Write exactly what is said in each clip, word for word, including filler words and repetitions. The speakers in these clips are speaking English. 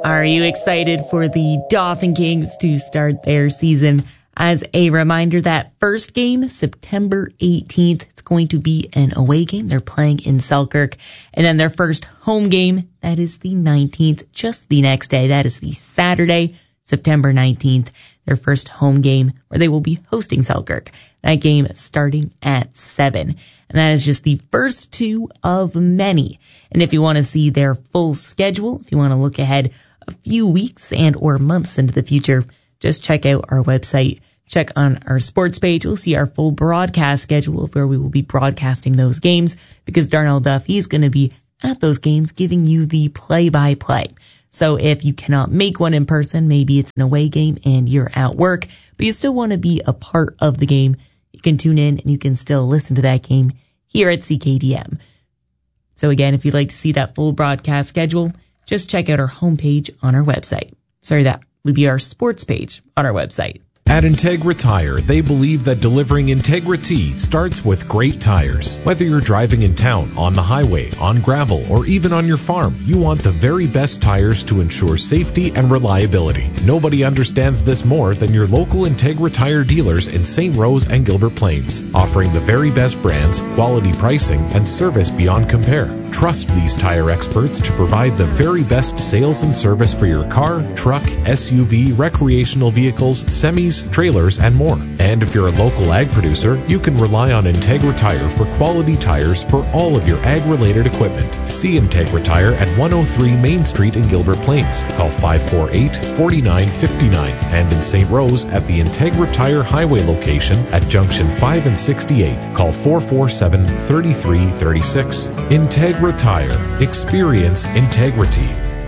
Are you excited for the Dauphin Kings to start their season? As a reminder, that first game, September eighteenth, it's going to be an away game. They're playing in Selkirk. And then their first home game, that is the nineteenth, just the next day. That is the Saturday, September nineteenth, their first home game where they will be hosting Selkirk. That game starting at seven. And that is just the first two of many. And if you want to see their full schedule, if you want to look ahead a few weeks and or months into the future, just check out our website. Check on our sports page. You'll see our full broadcast schedule of where we will be broadcasting those games, because Darnell Duffy is going to be at those games giving you the play-by-play. So if you cannot make one in person, maybe it's an away game and you're at work, but you still want to be a part of the game, you can tune in and you can still listen to that game here at C K D M. So again, if you'd like to see that full broadcast schedule, just check out our homepage on our website. Sorry, that would be our sports page on our website. At Integra Tire, they believe that delivering integrity starts with great tires. Whether you're driving in town, on the highway, on gravel, or even on your farm, you want the very best tires to ensure safety and reliability. Nobody understands this more than your local Integra Tire dealers in Saint Rose and Gilbert Plains, offering the very best brands, quality pricing, and service beyond compare. Trust these tire experts to provide the very best sales and service for your car, truck, S U V, recreational vehicles, semis, trailers, and more. And if you're a local ag producer, you can rely on Integra Tire for quality tires for all of your ag-related equipment. See Integra Tire at one oh three Main Street in Gilbert Plains. Call five four eight, four nine five nine. And in Saint Rose at the Integra Tire Highway location at Junction five and sixty-eight. Call four four seven, three three three six. Integra Tire. Experience integrity.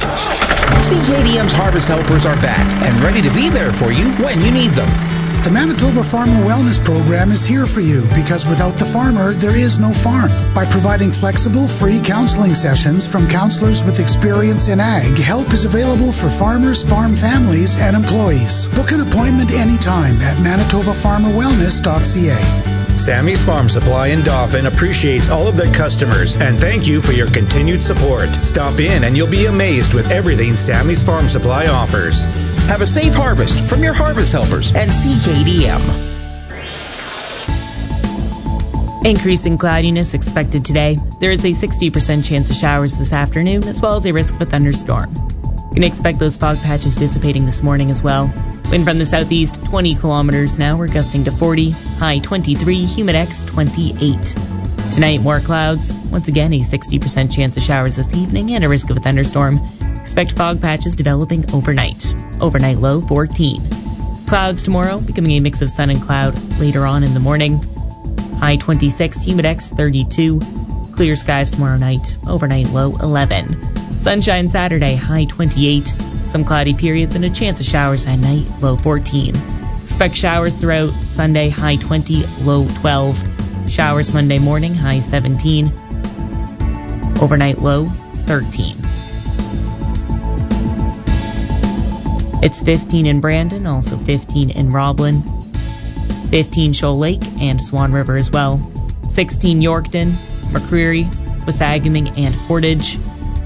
C K D M's Harvest Helpers are back and ready to be there for you when you need them. The Manitoba Farmer Wellness Program is here for you, because without the farmer, there is no farm. By providing flexible, free counseling sessions from counselors with experience in ag, help is available for farmers, farm families, and employees. Book an appointment anytime at manitoba farmer wellness dot c a. Sammy's Farm Supply in Dauphin appreciates all of their customers, and thank you for your continued support. Stop in and you'll be amazed with everything Sammy's Farm Supply offers. Have a safe harvest from your Harvest Helpers and C K D M. Increasing cloudiness expected today. There is a sixty percent chance of showers this afternoon, as well as a risk of a thunderstorm. You can expect those fog patches dissipating this morning as well. Wind from the southeast, twenty kilometers an hour, gusting to forty, high twenty-three, humidex twenty-eight. Tonight, more clouds. Once again, a sixty percent chance of showers this evening and a risk of a thunderstorm. Expect fog patches developing overnight. Overnight low fourteen. Clouds tomorrow, becoming a mix of sun and cloud later on in the morning. High twenty-six, humidex thirty-two. Clear skies tomorrow night. Overnight low eleven. Sunshine Saturday, high twenty-eight. Some cloudy periods and a chance of showers at night, low fourteen. Expect showers throughout Sunday, high twenty, low twelve. Showers Monday morning, high seventeen. Overnight low thirteen. It's fifteen in Brandon, also fifteen in Roblin. fifteen Shoal Lake and Swan River as well. sixteen Yorkton, McCreary, Wasagaming, and Portage.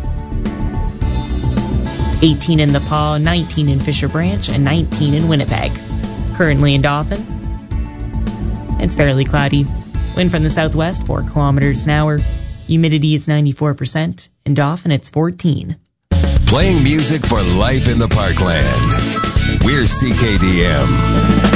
eighteen in the Paw, nineteen in Fisher Branch, and nineteen in Winnipeg. Currently in Dauphin, it's fairly cloudy. Wind from the southwest, four kilometers an hour. Humidity is ninety-four percent. In Dauphin, it's fourteen. Playing music for life in the Parkland. We're C K D M.